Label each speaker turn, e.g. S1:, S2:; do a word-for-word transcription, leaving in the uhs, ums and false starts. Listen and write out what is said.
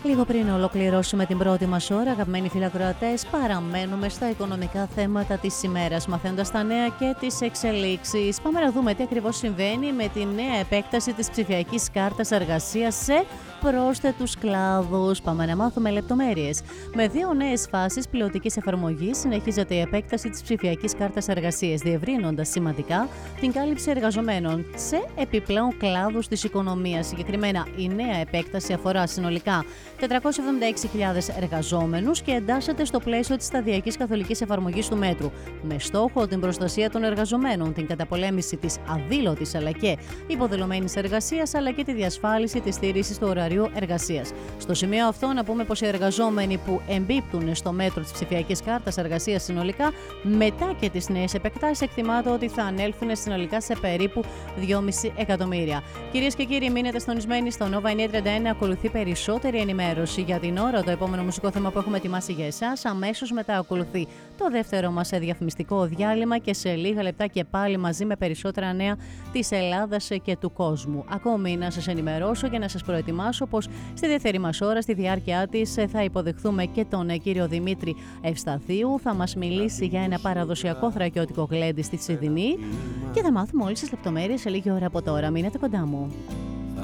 S1: Λίγο πριν ολοκληρώσουμε την πρώτη μας ώρα, αγαπημένοι φιλακροατές, παραμένουμε στα οικονομικά θέματα της ημέρας, μαθαίνοντας τα νέα και τις εξελίξεις. Πάμε να δούμε τι ακριβώς συμβαίνει με τη νέα επέκταση της ψηφιακής κάρτας εργασίας σε πρόσθετους κλάδους. Πάμε να μάθουμε λεπτομέρειες. Με δύο νέες φάσεις πιλωτικής εφαρμογής συνεχίζεται η επέκταση της ψηφιακής κάρτας εργασίας, διευρύνοντας σημαντικά την κάλυψη εργαζομένων σε επιπλέον κλάδους της οικονομίας. Συγκεκριμένα, η νέα επέκταση αφορά συνολικά τετρακόσιες εβδομήντα έξι χιλιάδες εργαζόμενους και εντάσσεται στο πλαίσιο της σταδιακής καθολικής εφαρμογής του μέτρου, με στόχο την προστασία των εργαζομένων, την καταπολέμηση της αδήλωτης αλλά και υποδηλωμένης εργασίας, αλλά και τη διασφάλιση της στήρησης του ωραρίου εργασίας. Στο σημείο αυτό, να πούμε πως οι εργαζόμενοι που εμπίπτουν στο μέτρο της ψηφιακής κάρτας εργασίας συνολικά, μετά και τις νέες επεκτάσεις, εκτιμάται ότι θα ανέλθουν συνολικά σε περίπου δυόμισι εκατομμύρια. Κυρίες και κύριοι, μείνετε στονισμένοι στο Nova εννιακόσια τριάντα ένα, ακολουθεί περισσότερη ενημέρωση για την ώρα. Το επόμενο μουσικό θέμα που έχουμε ετοιμάσει για εσάς, αμέσως μετά ακολουθεί το δεύτερο μας διαφημιστικό διάλειμμα και σε λίγα λεπτά και πάλι μαζί με περισσότερα νέα της Ελλάδας και του κόσμου. Ακόμη να σας ενημερώσω και να σας προετοιμάσω πως στη δεύτερη μας ώρα, στη διάρκεια της, θα υποδεχθούμε και τον κύριο Δημήτρη Ευσταθίου. Θα μας μιλήσει για ένα παραδοσιακό θρακιώτικο γλέντι στη Σιδηνή και θα μάθουμε όλες τις λεπτομέρειες σε λίγη ώρα από τώρα. Μείνετε κοντά μου.